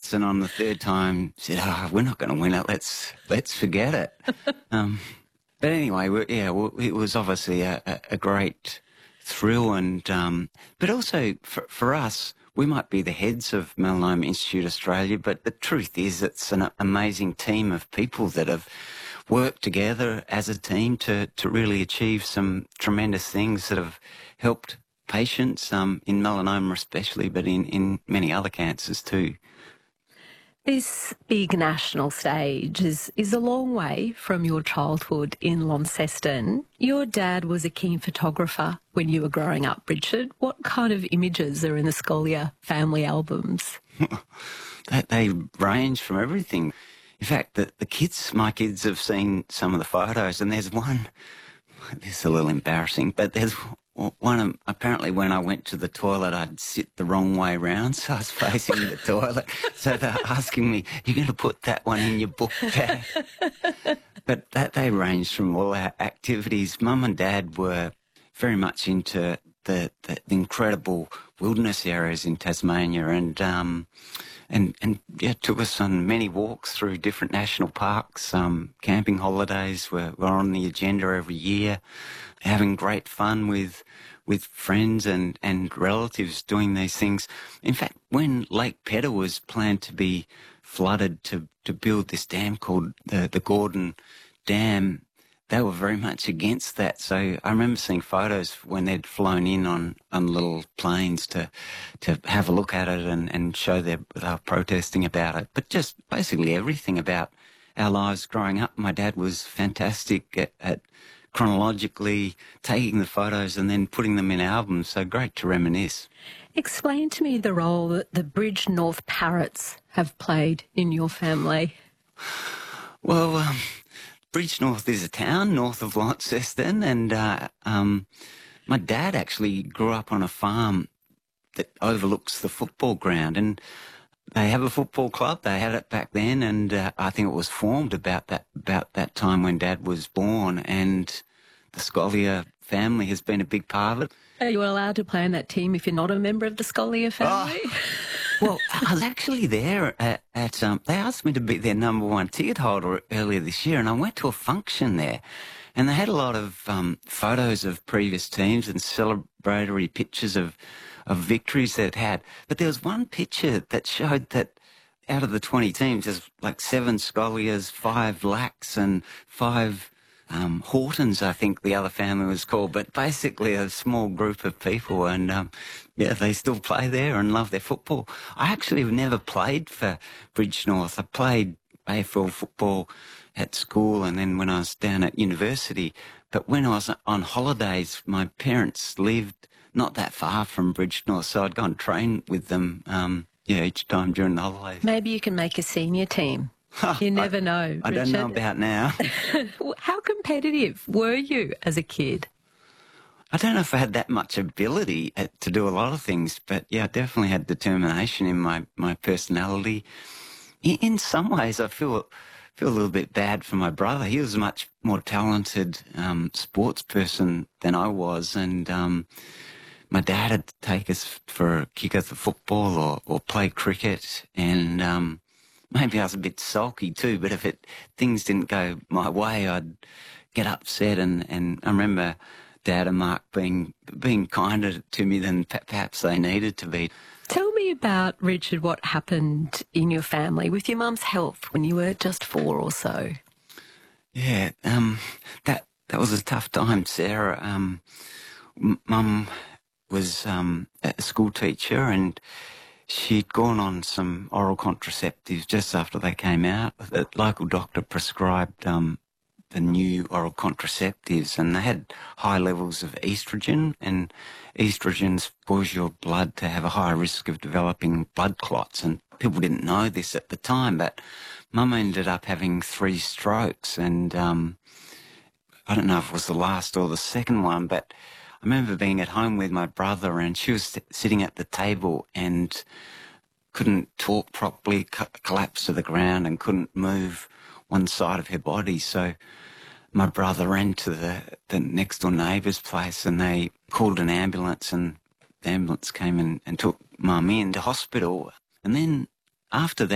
attempts, and on the third time said, we're not going to win it, let's forget it. But anyway, it was obviously a great thrill, and but also for us, we might be the heads of Melanoma Institute Australia, but the truth is it's an amazing team of people that have worked together as a team to really achieve some tremendous things that have helped patients in melanoma especially, but in many other cancers too. This big national stage is a long way from your childhood in Launceston. Your dad was a keen photographer when you were growing up, Richard. What kind of images are in the Scolia family albums? They range from everything. In fact, my kids have seen some of the photos, and there's one, this is a little embarrassing, but there's one, apparently when I went to the toilet, I'd sit the wrong way round, so I was facing the toilet. So they're asking me, you're going to put that one in your book bag? But they ranged from all our activities. Mum and Dad were very much into the incredible wilderness areas in Tasmania, and took us on many walks through different national parks. Camping holidays were on the agenda every year, having great fun with friends and relatives doing these things. In fact, when Lake Pedder was planned to be flooded to build this dam called the Gordon Dam, they were very much against that. So I remember seeing photos when they'd flown in on little planes to have a look at it and show they were protesting about it. But just basically everything about our lives growing up. My dad was fantastic at chronologically taking the photos and then putting them in albums. So great to reminisce. Explain to me the role that the Bridgnorth Parrots have played in your family. Well, Bridgnorth is a town north of Launceston, and my dad actually grew up on a farm that overlooks the football ground, and they have a football club. They had it back then, and I think it was formed about that time when Dad was born, and the Scolia family has been a big part of it. Are you allowed to play in that team if you're not a member of the Scolia family? Well, I was actually there at they asked me to be their number one ticket holder earlier this year, and I went to a function there, and they had a lot of photos of previous teams and celebratory pictures of victories they'd had. But there was one picture that showed that out of the 20 teams, there's like 7 Scolias, 5 Lacks, and 5 Hortons, I think the other family was called, but basically a small group of people, and they still play there and love their football. I actually have never played for Bridgnorth. I played AFL football at school and then when I was down at university, but when I was on holidays, my parents lived not that far from Bridgnorth, so I'd go and train with them each time during the holidays. Maybe you can make a senior team. You never know, I don't know about now. How competitive were you as a kid? I don't know if I had that much ability to do a lot of things, but yeah, I definitely had determination in my personality. In some ways, I feel a little bit bad for my brother. He was a much more talented sports person than I was, and my dad had to take us for a kick at the football or play cricket, and maybe I was a bit sulky too, but if things didn't go my way, I'd get upset, and I remember Dad and Mark being kinder to me than perhaps they needed to be. Tell me about, Richard, what happened in your family with your mum's health when you were just 4 or so. Yeah, that was a tough time, Sarah. Mum was a school teacher, and she'd gone on some oral contraceptives just after they came out. The local doctor prescribed the new oral contraceptives, and they had high levels of estrogen, and estrogen cause your blood to have a higher risk of developing blood clots, and people didn't know this at the time, but Mum ended up having 3 strokes, and I don't know if it was the last or the second one, but I remember being at home with my brother, and she was sitting at the table and couldn't talk properly, collapsed to the ground and couldn't move one side of her body. So my brother ran to the next door neighbour's place, and they called an ambulance, and the ambulance came and took Mum into hospital. And then after that,